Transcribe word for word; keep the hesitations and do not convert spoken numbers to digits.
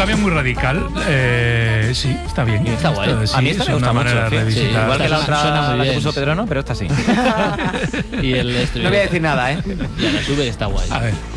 cambio muy radical. Eh, sí, está bien. Está guay. Esto, sí, a mí esta es me gusta una mucho. manera de Sí, revisitar. igual que la otra Suena muy la que bien. puso Pedro, no, pero esta sí. Y el No voy a decir nada, ¿eh? Y a la sube está guay. A ver.